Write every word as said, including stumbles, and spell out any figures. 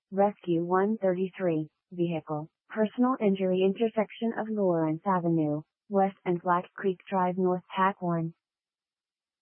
Rescue one thirty-three, Vehicle, Personal Injury Intersection of Lawrence Avenue, West and Black Creek Drive North Tack one.